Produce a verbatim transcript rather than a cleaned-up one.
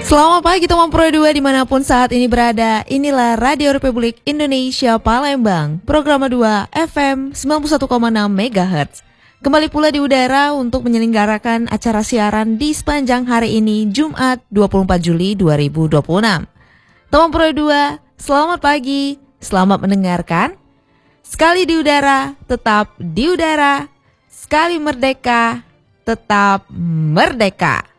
Selamat pagi teman Pro dua dimanapun saat ini berada. Inilah Radio Republik Indonesia Palembang, Program dua F M sembilan puluh satu koma enam megahertz. Kembali pula di udara untuk menyelenggarakan acara siaran di sepanjang hari ini, Jumat dua puluh empat Juli dua ribu dua puluh enam. Teman Pro dua, selamat pagi, selamat mendengarkan. Sekali di udara, tetap di udara. Sekali merdeka, tetap merdeka.